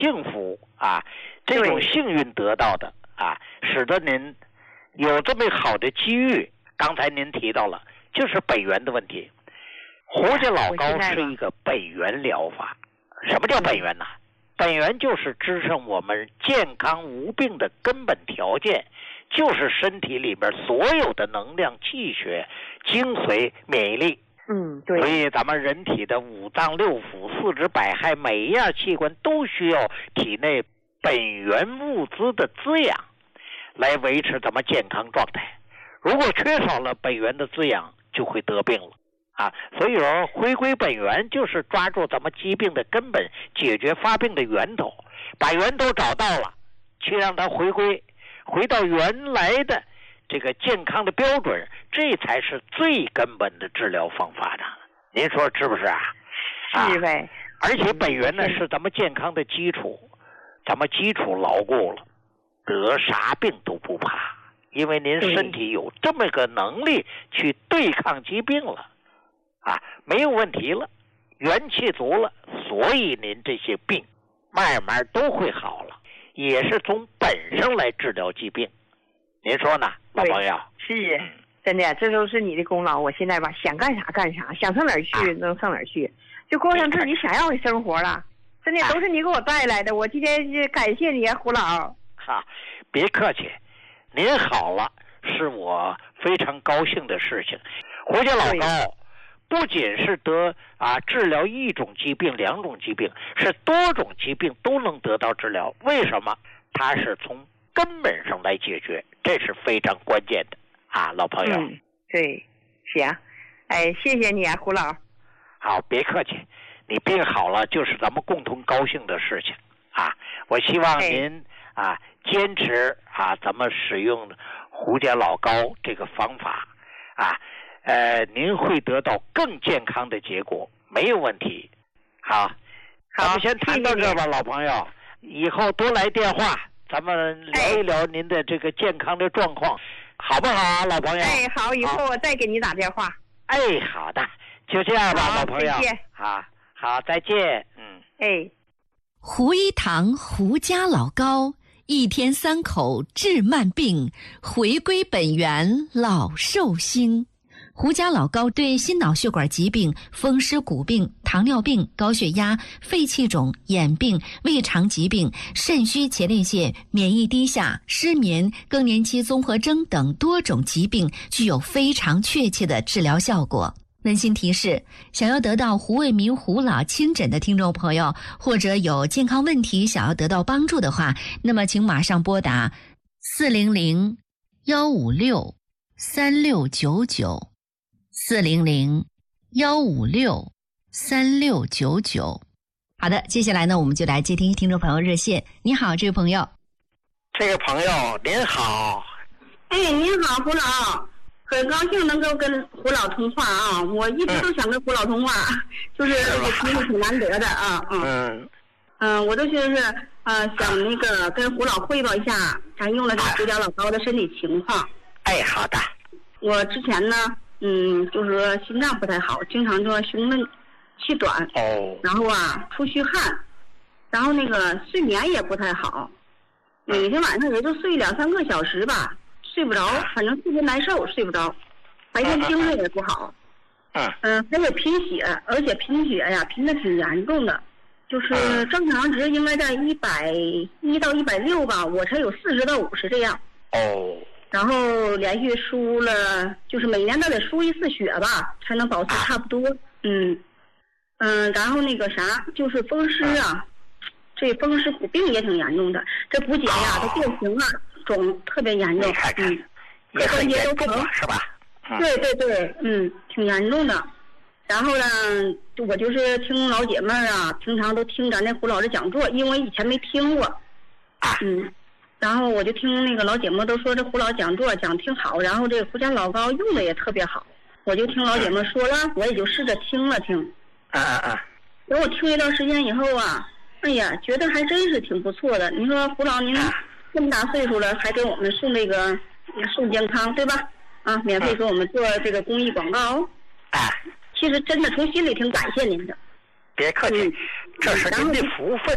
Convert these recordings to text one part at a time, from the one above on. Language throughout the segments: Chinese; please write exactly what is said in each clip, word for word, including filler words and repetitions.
幸福啊，这种幸运得到的啊，使得您有这么好的机遇。刚才您提到了，就是本源的问题。胡家老高是一个本源疗法。什么叫本源呢？本源就是支撑我们健康无病的根本条件，就是身体里边所有的能量、气血、精髓、免疫力。 嗯，对。 所以咱们人体的五脏六腑、四肢百骸，每一样器官都需要体内本源物资的滋养，来维持咱们健康状态。如果缺少了本源的滋养，就会得病了啊。所以说，回归本源就是抓住咱们疾病的根本，解决发病的源头，把源头找到了，去让它回归，回到原来的这个健康的标准，这才是最根本的治疗方法呢。您说是不是啊？ 是呗。 而且本源呢是咱们健康的基础，咱们基础牢固了，得啥病都不怕，因为您身体有这么个能力去对抗疾病了，啊，没有问题了，元气足了，所以您这些病慢慢都会好了，也是从本上来治疗疾病。您说呢，老朋友？ 是，真的，这都是你的功劳。我现在吧，想干啥干啥，想上哪儿去、啊、能上哪儿去，就过上自己想要的生活了。真的都是你给我带来的，我今天是感谢你啊，胡老。 哈，别客气，您好了是我非常高兴的事情。胡家老高不仅是得啊治疗一种疾病、两种疾病，是多种疾病都能得到治疗。为什么？它是从根本上来解决，这是非常关键的啊，老朋友。 嗯，对，行，哎，谢谢你啊，胡老。 好，别客气，你病好了就是咱们共同高兴的事情啊。我希望您啊坚持啊咱们使用胡家老高这个方法啊，呃，您会得到更健康的结果，没有问题。好， 好， 咱们先谈到这吧，老朋友，以后多来电话。咱们聊一聊您的这个健康的状况，哎、好不好啊，老朋友？ 哎，好，以后我再给你打电话。 哎，好的，就这样吧，老朋友。 再见。 好，好，再见。嗯， 哎， 胡一堂胡家老高，一天三口治慢病，回归本源老寿星。胡家老高对心脑血管疾病、风湿骨病、糖尿病、高血压、肺气肿、眼病、胃肠疾病、肾虚前列腺、免疫低下、失眠、更年期综合征等多种疾病具有非常确切的治疗效果。温馨提示，想要得到胡卫民胡老亲诊的听众朋友，或者有健康问题想要得到帮助的话，那么请马上拨打四零零幺五六三六九九。四零零幺五六三六九九。好的，接下来呢，我们就来接听听众朋友热线。你好，这位朋友。 这位朋友您好。 哎，您好，胡老，很高兴能够跟胡老通话啊！我一直都想跟胡老通话，嗯、就是这个机会挺难得的啊。嗯嗯嗯，我都就是呃想那个跟胡老汇报一下咱用了胡家老高的身体情况。 哎，好的。 我之前呢。嗯，就是说心脏不太好，经常就胸闷、气短， 哦， 然后啊出虚汗，然后那个睡眠也不太好，每天晚上也就睡两三个小时吧，睡不着，反正特别难受，睡不着，白天精神也不好， 嗯嗯，还有贫血，而且贫血呀贫的挺严重的，就是正常值应该在一百一到一百六吧，我才有四十到五十这样。 哦。 然后连续输了，就是每年都得输一次血吧，才能保持差不多。嗯嗯，然后那个啥，就是风湿啊，这风湿骨病也挺严重的，这骨节呀，它变形啊，肿特别严重。嗯，各关节都疼， 是吧？ 对对对，嗯，挺严重的。然后呢，我就是听老姐妹啊，平常都听咱那胡老师讲座，因为以前没听过。嗯。然后我就听那个老姐妹都说这胡老讲座讲挺好，然后这个胡家老高用的也特别好，我就听老姐妹说了，我也就试着听了听。 啊啊啊！ 等我听一段时间以后啊，哎呀，觉得还真是挺不错的。您说胡老您这么大岁数了，还给我们送这个送健康，对吧？啊，免费给我们做这个公益广告。 啊， 其实真的从心里挺感谢您的。 别客气，嗯、这是您的福分。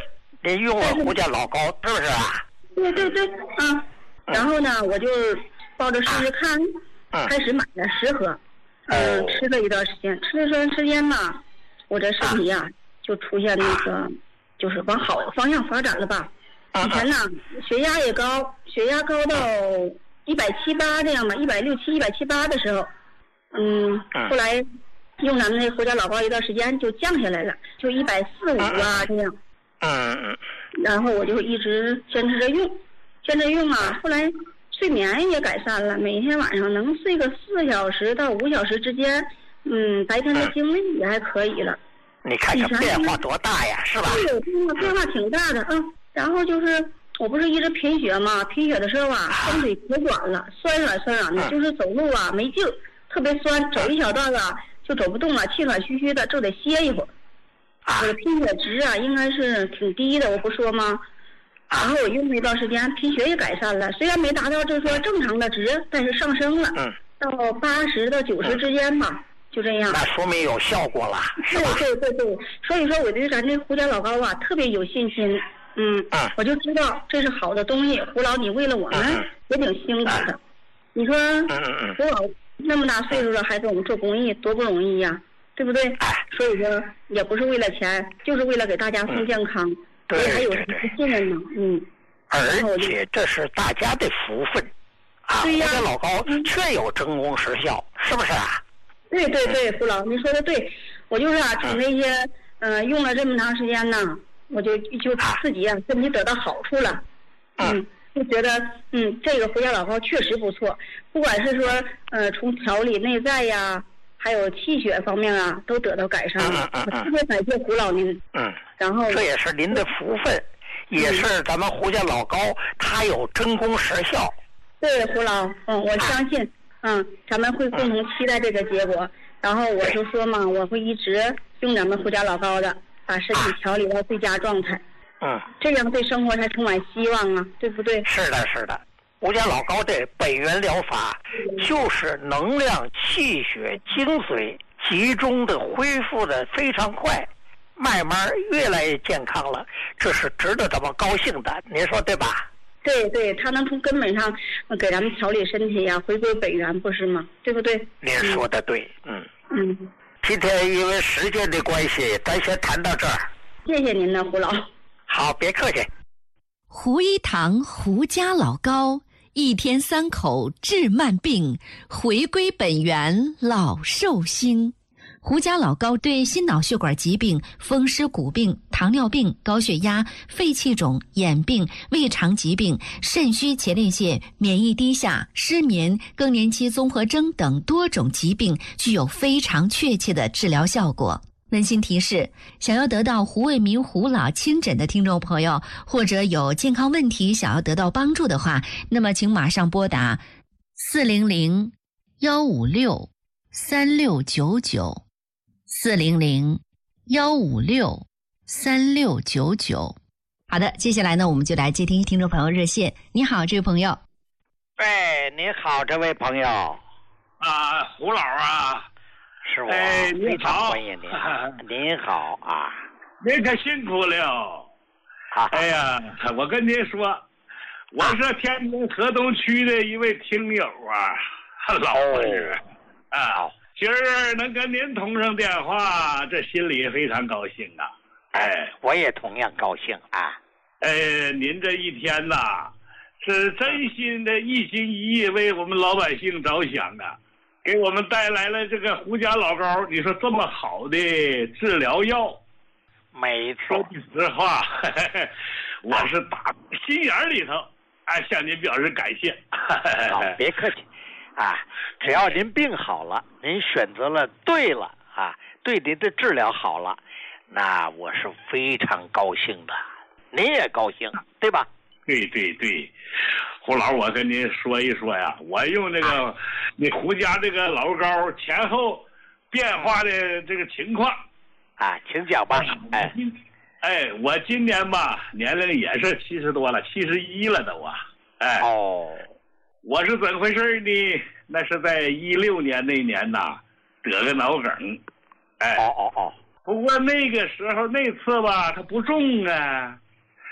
您用了胡家老高是不是啊？ 对对对，嗯。然后呢，我就抱着试试看， 嗯、 开始买了十盒，嗯、呃，吃了一段时间，吃了一段时间吧，我这身体呀、啊、就出现那个、啊，就是往好的方向发展了吧。以前呢，血压也高，血压高到一百七八这样吧，一百六七、一百七八的时候，嗯，后来用咱们那胡家老高一段时间就降下来了，就一百四五啊这样。 嗯嗯。 然后我就一直坚持着用，坚持用啊，后来睡眠也改善了，每天晚上能睡个四小时到五小时之间，嗯，白天的精力也还可以了。 你看这变化多大呀，是吧？ 对，变化变化挺大的，嗯。然后就是我不是一直贫血嘛，贫血的时候啊，双腿可软了，酸软酸软的，就是走路啊没劲，特别酸，走一小段啊就走不动了，气喘吁吁的，就得歇一会儿。我的贫血值啊应该是挺低的，我不说吗？然后我用了一段时间，贫血也改善了，虽然没达到就是说正常的值，但是上升了，到八十到九十之间吧，就这样。 那说明有效果了，是吧？ 对对对对，所以说我对咱这胡家老高啊特别有信心。嗯，我就知道这是好的东西。胡老，你为了我们也挺辛苦的。你说，胡老那么大岁数了，还给我们做公益，多不容易呀，对不对？所以说，也不是为了钱，就是为了给大家送健康。 对， 还有什么信任呢？嗯。 而且这是大家的福分啊！胡家老高确有真功实效，是不是啊？ 对对对，胡老，你说的对。我就是啊，从那些呃用了这么长时间呢。我就就自己啊，身体得到好处了，嗯，就觉得嗯，这个胡家老高确实不错，不管是说呃从调理内在呀，还有气血方面啊，都得到改善了。 嗯嗯嗯、 我特别感谢胡老您。 嗯。 然后这也是您的福分，嗯、也是咱们胡家老高他有真功实效。 对，胡老，嗯，我相信，嗯，咱们会共同期待这个结果。然后我就说嘛，我会一直用咱们胡家老高的。把身体调理到最佳状态， 嗯， 这样对生活才充满希望啊，对不对？ 是的，是的。胡家老高的本源疗法就是能量、气血、精髓集中的恢复的非常快，慢慢越来越健康了，这是值得咱们高兴的，您说对吧？ 对对，他能从根本上给咱们调理身体呀、啊，回归本源，不是吗？对不对？ 您说的对，嗯嗯。嗯今天因为时间的关系，咱先谈到这儿。 谢谢您呢，胡老。 好，别客气。 胡一堂胡家老高，一天三口治慢病，回归本源老寿星。胡家老高对心脑血管疾病、风湿骨病、糖尿病、高血压、肺气肿、眼病、胃肠疾病、肾虚前列腺、免疫低下、失眠、更年期综合征等多种疾病具有非常确切的治疗效果。温馨提示：想要得到胡卫民胡老亲诊的听众朋友，或者有健康问题想要得到帮助的话，那么请马上拨打四零零幺五六三六九九。四零零幺五六三六九九。好的，接下来呢，我们就来接听听众朋友热线。你好，这位朋友。 哎，你好，这位朋友。 啊，胡老啊， 是我， 哎， 非常欢迎您。您好啊， 您可辛苦了。 啊、 哎呀，我跟您说，我是天津河东区的一位听友啊，老朋友、哦、啊。今儿能跟您通上电话，这心里非常高兴啊！哎， 我也同样高兴啊！ 哎，您这一天呐，是真心的一心一意为我们老百姓着想啊，给我们带来了这个胡家老高，你说这么好的治疗药， 没错。 说句实话，呵呵我是打心眼里头，哎，向您表示感谢。 好，别客气。啊，只要您病好了，您选择了对了啊，对您的治疗好了，那我是非常高兴的，您也高兴，对吧？ 对对对，胡老，我跟您说一说呀，我用这个、啊、你胡家这个老高前后变化的这个情况啊，请讲吧。哎， 哎，我今年吧年龄也是七十多了，七十一了都啊，哎。 哦。 我是怎么回事呢？那是在一六年那年呐，得个脑梗，哎， 哦哦哦。 不过那个时候那次吧，它不重啊，